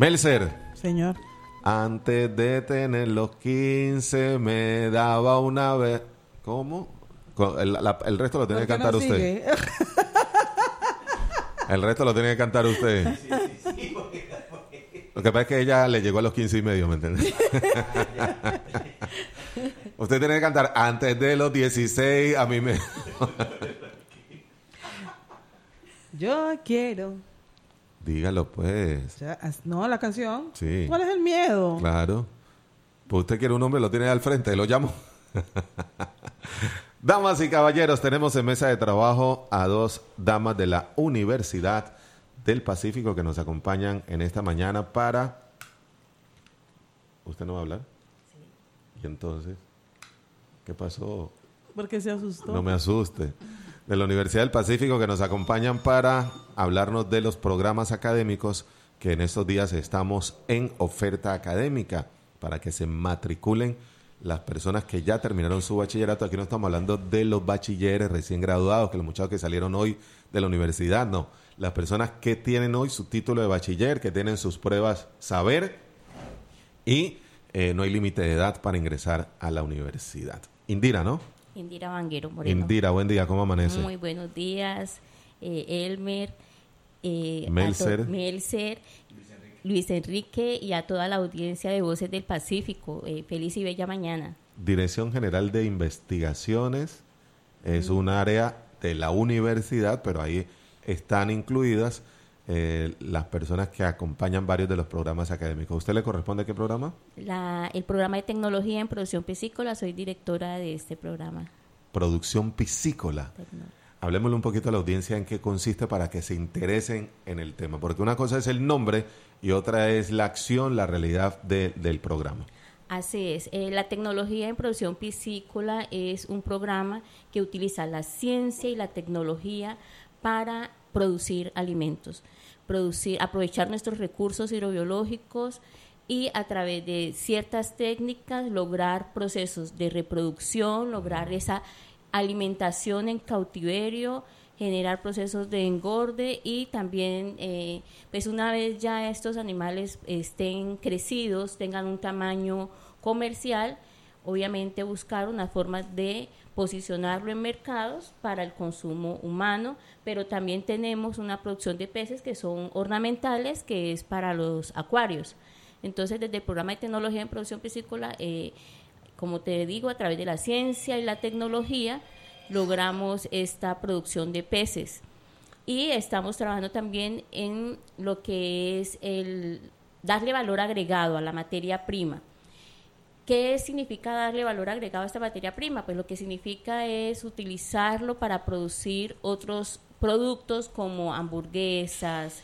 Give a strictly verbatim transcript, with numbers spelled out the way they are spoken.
Melser. Señor. Antes de tener los quince me daba una vez... ¿Cómo? El, la, el resto lo tiene que cantar no usted. Sigue? El resto lo tiene que cantar usted. Sí, sí, sí, porque, porque... Lo que pasa es que ella le llegó a los quince y medio, ¿me entiende? Usted tiene que cantar antes de los dieciséis, a mí me... Yo quiero. Dígalo, pues. Ya, no, la canción. Sí. ¿Cuál es el miedo? Claro. Pues usted quiere un hombre, lo tiene al frente, lo llamo. Damas y caballeros, tenemos en mesa de trabajo a dos damas de la Universidad del Pacífico que nos acompañan en esta mañana para... ¿Usted no va a hablar? Sí. ¿Y entonces? ¿Qué pasó? ¿Por qué se asustó? No me asuste. De la Universidad del Pacífico que nos acompañan para hablarnos de los programas académicos que en estos días estamos en oferta académica para que se matriculen las personas que ya terminaron su bachillerato. Aquí no estamos hablando de los bachilleres recién graduados, que los muchachos que salieron hoy de la universidad, no. Las personas que tienen hoy su título de bachiller, que tienen sus pruebas saber y eh, no hay límite de edad para ingresar a la universidad. Indira, ¿no? Indira Vanguero Moreno. Indira, buen día, ¿cómo amanece? Muy buenos días, eh, Elmer, eh, Melser. to- Melser, Luis Enrique y a toda la audiencia de Voces del Pacífico. Eh, feliz y bella mañana. Dirección General de Investigaciones es un área de la universidad, pero ahí están incluidas eh, las personas que acompañan varios de los programas académicos. ¿A usted le corresponde qué programa? La, el programa de tecnología en producción piscícola, soy directora de este programa. Producción piscícola. Tecno- Hablemosle un poquito a la audiencia en qué consiste para que se interesen en el tema, porque una cosa es el nombre y otra es la acción, la realidad de, del programa. Así es. Eh, la tecnología en producción piscícola es un programa que utiliza la ciencia y la tecnología para producir alimentos, producir, aprovechar nuestros recursos hidrobiológicos y a través de ciertas técnicas lograr procesos de reproducción, lograr esa alimentación en cautiverio, generar procesos de engorde y también, eh, pues una vez ya estos animales estén crecidos, tengan un tamaño comercial, obviamente buscar una forma de posicionarlo en mercados para el consumo humano, pero también tenemos una producción de peces que son ornamentales, que es para los acuarios. Entonces, desde el programa de tecnología en producción piscícola, eh, como te digo, a través de la ciencia y la tecnología, logramos esta producción de peces. Y estamos trabajando también en lo que es el darle valor agregado a la materia prima. ¿Qué significa darle valor agregado a esta materia prima? Pues lo que significa es utilizarlo para producir otros productos como hamburguesas,